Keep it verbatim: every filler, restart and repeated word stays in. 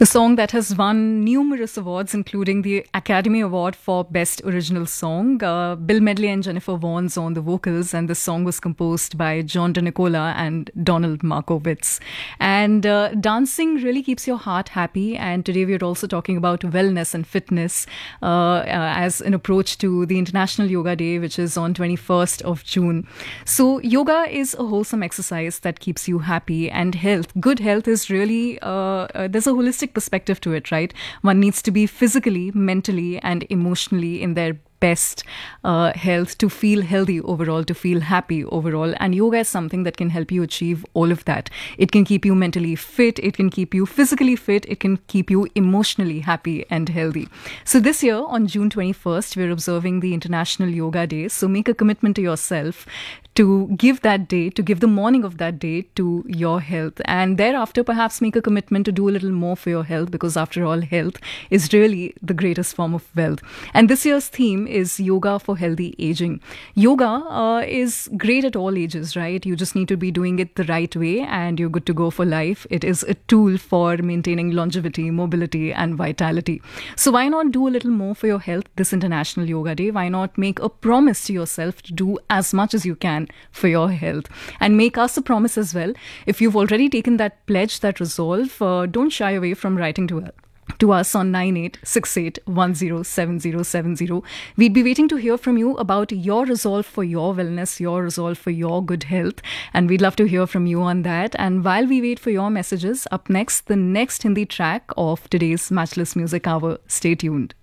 The song that has won numerous awards, including the Academy Award for Best Original Song. Uh, Bill Medley and Jennifer Vaughn's on the vocals, and the song was composed by John DeNicola and Donald Markowitz. And uh, dancing really keeps your heart happy. And today we are also talking about wellness and fitness uh, uh, as an approach to the International Yoga Day, which is on twenty-first of June. So yoga is a wholesome exercise that keeps you happy, and health, good health is really, uh, uh, there's a holistic perspective to it, right? One needs to be physically, mentally, and emotionally in their best uh, health to feel healthy overall, to feel happy overall. And yoga is something that can help you achieve all of that. It can keep you mentally fit, it can keep you physically fit, it can keep you emotionally happy and healthy. So this year on June twenty-first, we're observing the International Yoga Day. So make a commitment to yourself to give that day, to give the morning of that day to your health. And thereafter, perhaps make a commitment to do a little more for your health, because after all, health is really the greatest form of wealth. And this year's theme is yoga for healthy aging. Yoga uh, is great at all ages, right? You just need to be doing it the right way and you're good to go for life. It is a tool for maintaining longevity, mobility, and vitality. So why not do a little more for your health this International Yoga Day? Why not make a promise to yourself to do as much as you can for your health, and make us a promise as well. If you've already taken that pledge, that resolve, uh, don't shy away from writing to us. To us on nine eight six eight one zero seven zero seven zero. We'd be waiting to hear from you about your resolve for your wellness, your resolve for your good health, and we'd love to hear from you on that. And while we wait for your messages, up next, the next Hindi track of today's Matchless Music Hour. Stay tuned.